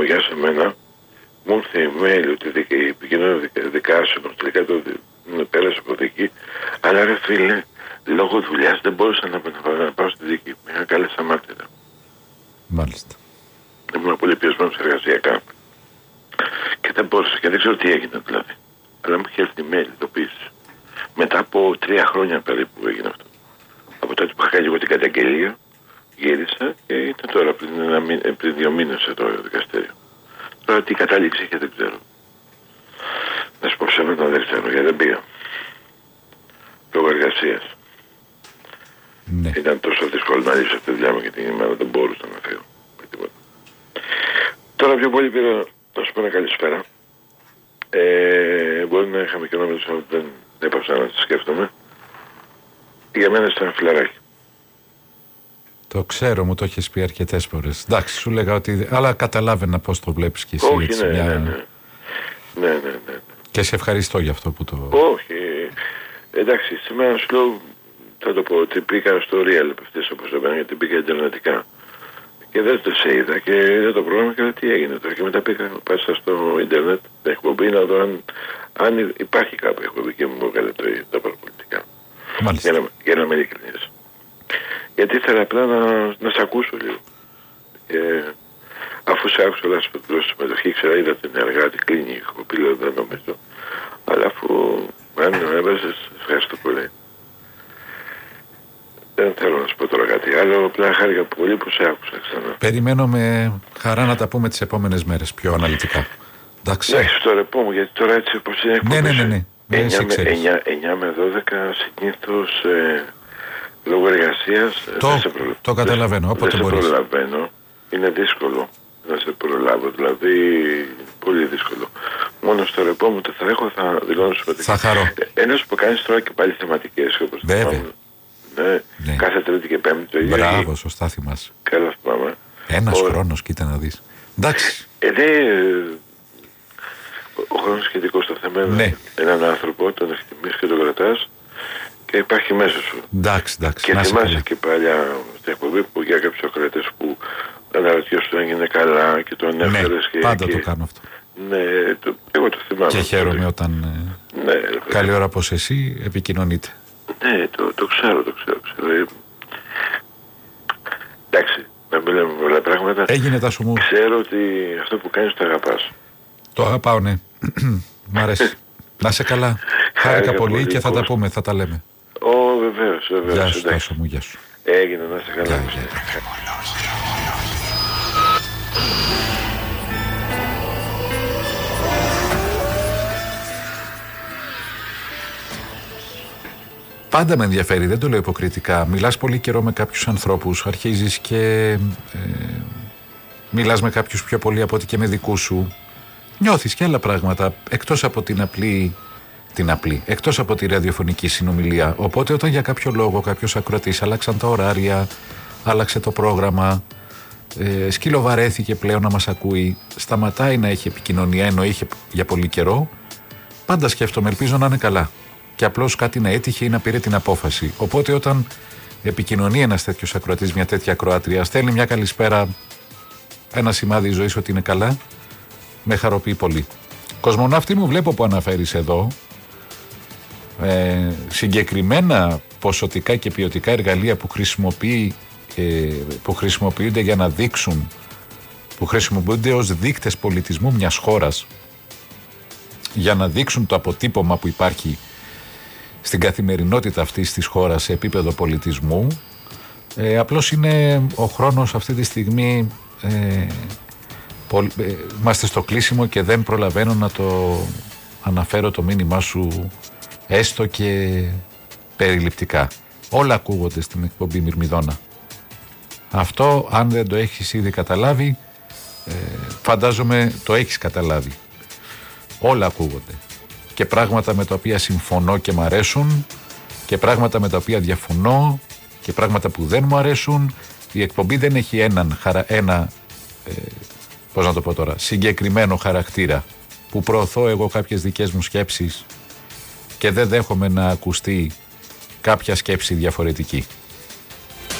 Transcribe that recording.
εφαρμογές σε μένα, μου ήρθε email ότι η επικοινωνία δικάσεων τελικά το πέρασε από δική, αλλά ρε φίλε, λόγω δουλειάς δεν μπορούσα να πάω στη δίκη. Με είχα κάλεσα μάρτυρα. Μάλιστα. Ήμουν πολύ πιεσμένος εργασιακά. Και δεν μπορούσα και δεν ξέρω τι έγινε δηλαδή. Αλλά μου είχε έρθει mail ειδοποίηση. Μετά από 3 χρόνια περίπου έγινε αυτό. Από τότε που είχα κάνει εγώ την καταγγελία, γύρισα και ήταν τώρα πριν 2 μήνες εδώ το δικαστήριο. Τώρα τι κατάληξη είχε δεν ξέρω. Να σου πω ψέματα δεν ξέρω γιατί δεν πήγα. Λόγω εργασίας. Ναι. Ήταν τόσο δύσκολο να λύσω τη δουλειά μου και την ημέρα δεν μπορούσα να φύγω. Τώρα πιο πολύ πήρα να σου πω ένα καλησπέρα. Μπορεί να είχαμε και νόμιζα ότι δεν έπαψα να το σκέφτομαι. Για μένα ήταν φιλαράκι. Το ξέρω, μου το έχεις πει αρκετές φορές. Εντάξει, σου λέγα ότι. Αλλά καταλάβαινα πώς το βλέπεις κι εσύ. Όχι, έτσι, ναι. Και σε ευχαριστώ για αυτό που το. Όχι. Εντάξει, σήμερα σου λέω, θα το πω ότι πήγα στο Real αυτές όπως το πέρα, γιατί πήγα ιντερνετικά. Και δεν το σε είδα και είδα το πρόγραμμα και τι έγινε τώρα. Και μετά πήγα πάσα στο ίντερνετ την εκπομπή να δω αν υπάρχει κάποια εκπομπή και μου έβγαλε τα παραπολιτικά. Για να είμαι ειλικρινής. Γιατί ήθελα απλά να σε ακούσω λίγο. Και αφού σε άκουσα όλα στην συμμετοχή, ξέρα είδα την εργάτη, κλείνει η εκπομπή, λέω δεν νομίζω. Αλλά αφού αν έβαζες, ευχαριστώ πολύ. Δεν θέλω να σου πω τώρα κάτι άλλο, απλά χάρηκα πολύ που σε άκουσα ξανά. Περιμένω με χαρά να τα πούμε τις επόμενες μέρες πιο αναλυτικά. Εντάξει. Ναι, στο ρεπό μου, γιατί τώρα έτσι όπως είναι εκπομπές. Ναι. 9 με 12 συνήθως λόγω εργασίας το καταλαβαίνω, όποτε μπορείς. Δεν σε προλαβαίνω, είναι δύσκολο να σε προλάβω, δηλαδή πολύ δύσκολο. Μόνο στο ρεπό μου το θα έχω, θα δηλώνω σημαντικά. Θα χαρώ. Ένας που κάνεις τώρα και πάλι θεματικές όπως βέβαια. Ναι. Κάθε Τρίτη και Πέμπτη το ίδιο. Μπράβο, σωστά θυμάσαι. Καλά θυμάμαι. Ένας χρόνος, κοίτα να δεις. Εντάξει. Ο χρόνος σχετικός στο θέμα είναι έναν άνθρωπο, τον εκτιμείς και τον κρατάς και υπάρχει μέσα σου. Εντάξει. Και θυμάσαι και παλιά στην εκπομπή που για κάποιους ακροατές που αναρωτιώσουν αν είναι καλά και τον έφερες. Ναι, πάντα το κάνω αυτό. Ναι, εγώ το θυμάμαι. Και χαίρομαι όταν καλή ώρα πως εσύ επικοινωνείτε. Ναι, το ξέρω. Εντάξει, να μην λέμε πολλά πράγματα. Έγινε τα σου μου. Ξέρω ότι αυτό που κάνεις το αγαπάς. Το αγαπάω, ναι. Μ' αρέσει. Να είσαι καλά. Χάρηκα πολύ και θα τα πούμε, θα τα λέμε. Βεβαίως. Γεια σου, Τάσο μου, γεια σου. Έγινε, να είσαι καλά. Πάντα με ενδιαφέρει, δεν το λέω υποκριτικά. Μιλάς πολύ καιρό με κάποιους ανθρώπους, αρχίζεις και μιλάς με κάποιους πιο πολύ από ότι και με δικούς σου. Νιώθεις και άλλα πράγματα, εκτός από εκτός από τη ραδιοφωνική συνομιλία. Οπότε όταν για κάποιο λόγο κάποιος ακροατής άλλαξαν τα ωράρια, άλλαξε το πρόγραμμα, σκυλοβαρέθηκε πλέον να μας ακούει, σταματάει να έχει επικοινωνία, ενώ είχε για πολύ καιρό, πάντα σκέφτομαι, ελπίζω να είναι καλά. Και απλώς κάτι να έτυχε ή να πήρε την απόφαση. Οπότε όταν επικοινωνεί ένας τέτοιος ακροατής, μια τέτοια ακροάτρια, στέλνει μια καλησπέρα, ένα σημάδι ζωής ότι είναι καλά, με χαροποιεί πολύ. Κοσμοναύτη μου, βλέπω που αναφέρεις εδώ συγκεκριμένα ποσοτικά και ποιοτικά εργαλεία που χρησιμοποιούνται για να δείξουν, που χρησιμοποιούνται ως δείκτες πολιτισμού μιας χώρας, για να δείξουν το αποτύπωμα που υπάρχει στην καθημερινότητα αυτής της χώρας σε επίπεδο πολιτισμού. Απλώς είναι ο χρόνος αυτή τη στιγμή, είμαστε στο κλείσιμο και δεν προλαβαίνω να το αναφέρω το μήνυμά σου έστω και περιληπτικά. Όλα ακούγονται στην εκπομπή Μυρμηδώνα. Αυτό, αν δεν το έχεις ήδη καταλάβει, φαντάζομαι το έχεις καταλάβει. Όλα ακούγονται. Και πράγματα με τα οποία συμφωνώ και μ' αρέσουν και πράγματα με τα οποία διαφωνώ και πράγματα που δεν μου αρέσουν. Η εκπομπή δεν έχει ένα πώς να το πω τώρα, συγκεκριμένο χαρακτήρα που προωθώ εγώ κάποιες δικές μου σκέψεις και δεν δέχομαι να ακουστεί κάποια σκέψη διαφορετική.